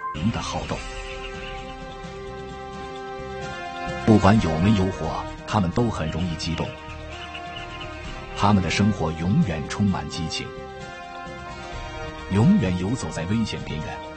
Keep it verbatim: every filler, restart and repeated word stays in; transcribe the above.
赢的好斗。不管有没有火，他们都很容易激动。他们的生活永远充满激情，永远游走在危险边缘。